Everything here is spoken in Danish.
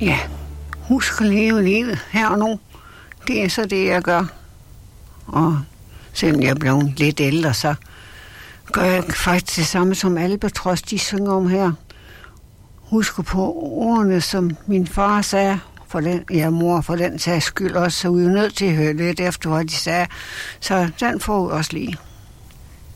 Ja, husk at leve livet her og nu. Det er så det, jeg gør. Og selvom jeg er blevet lidt ældre, så gør jeg faktisk det samme som Albatros, de synger om her. Husk på ordene, som min far sagde, mor for den sags skyld også, så vi er nødt til at høre lidt efter, hvad de sagde. Så den får vi også lige.